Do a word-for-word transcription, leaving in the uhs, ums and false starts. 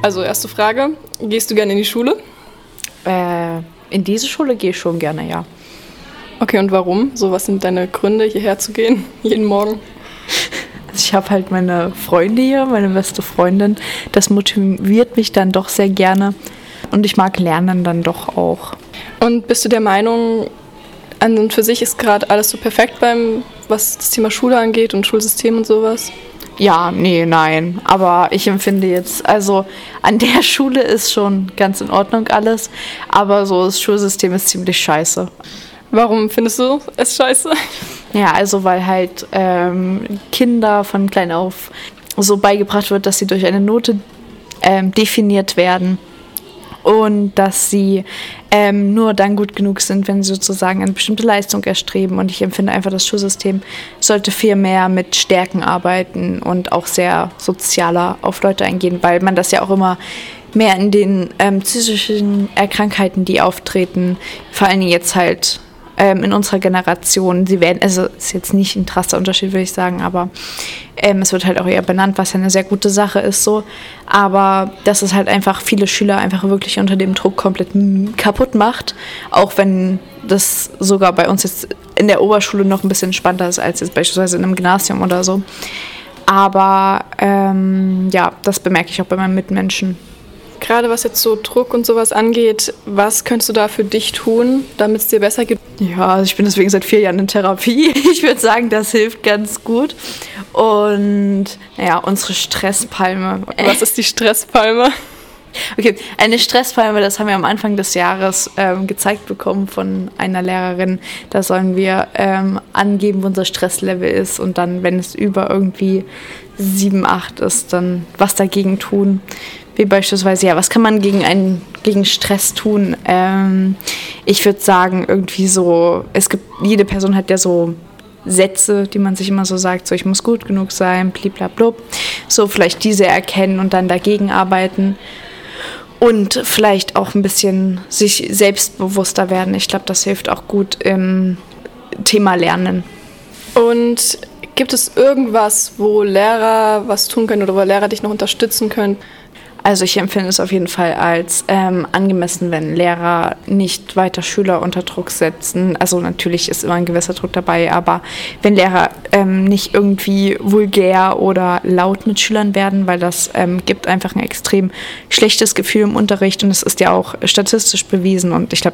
Also erste Frage, gehst du gerne in die Schule? Äh, in diese Schule gehe ich schon gerne, ja. Okay, und warum? So, was sind deine Gründe, hierher zu gehen, jeden Morgen? Also ich habe halt meine Freunde hier, meine beste Freundin. Das motiviert mich dann doch sehr gerne. Und ich mag Lernen dann doch auch. Und bist du der Meinung, an und für sich ist gerade alles so perfekt beim, was das Thema Schule angeht und Schulsystem und sowas? Ja, nee, nein. Aber ich empfinde jetzt, also an der Schule ist schon ganz in Ordnung alles. Aber so das Schulsystem ist ziemlich scheiße. Warum findest du es scheiße? Ja, also weil halt ähm, Kinder von klein auf so beigebracht wird, dass sie durch eine Note ähm, definiert werden. Und dass sie ähm, nur dann gut genug sind, wenn sie sozusagen eine bestimmte Leistung erstreben. Und ich empfinde einfach, das Schulsystem sollte viel mehr mit Stärken arbeiten und auch sehr sozialer auf Leute eingehen, weil man das ja auch immer mehr in den ähm, psychischen Krankheiten, die auftreten, vor allen Dingen jetzt halt ähm, in unserer Generation, sie werden, also ist jetzt nicht ein krasser Unterschied, würde ich sagen, aber ähm, es wird halt auch eher benannt, was ja eine sehr gute Sache ist so, aber dass es halt einfach viele Schüler einfach wirklich unter dem Druck komplett m- kaputt macht, auch wenn das sogar bei uns jetzt in der Oberschule noch ein bisschen spannender ist als jetzt beispielsweise in einem Gymnasium oder so. Aber ähm, ja, das bemerke ich auch bei meinen Mitmenschen. Gerade was jetzt so Druck und sowas angeht, was könntest du da für dich tun, damit es dir besser geht? Ja, also ich bin deswegen seit vier Jahren in Therapie. Ich würde sagen, das hilft ganz gut. Und naja, unsere Stresspalme. Was ist die Stresspalme? Okay, eine Stresspalme, das haben wir am Anfang des Jahres ähm, gezeigt bekommen von einer Lehrerin. Da sollen wir ähm, angeben, wo unser Stresslevel ist und dann, wenn es über irgendwie sieben, acht ist, dann was dagegen tun. Wie beispielsweise, ja, was kann man gegen einen, gegen Stress tun? Ähm, ich würde sagen, irgendwie so, es gibt, jede Person hat ja so Sätze, die man sich immer so sagt, so ich muss gut genug sein, bliblablub. So vielleicht diese erkennen und dann dagegen arbeiten. Und vielleicht auch ein bisschen sich selbstbewusster werden. Ich glaube, das hilft auch gut im Thema Lernen. Und gibt es irgendwas, wo Lehrer was tun können oder wo Lehrer dich noch unterstützen können? Also ich empfinde es auf jeden Fall als ähm, angemessen, wenn Lehrer nicht weiter Schüler unter Druck setzen. Also natürlich ist immer ein gewisser Druck dabei, aber wenn Lehrer ähm, nicht irgendwie vulgär oder laut mit Schülern werden, weil das ähm, gibt einfach ein extrem schlechtes Gefühl im Unterricht und es ist ja auch statistisch bewiesen und ich glaube,